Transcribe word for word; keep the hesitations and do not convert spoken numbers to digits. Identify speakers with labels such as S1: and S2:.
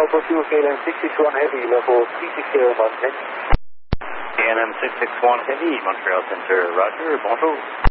S1: Alpha two, K L M six six one Heavy, level three six zero, Montreal.
S2: K L M six six one Heavy, Montreal Center, roger, bonjour.